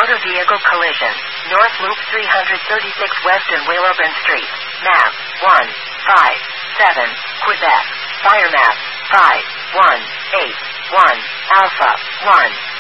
Motor vehicle collision. North Loop 336 West and Willoben Street. Map 157. Quebec. Fire map 5181 Alpha 1.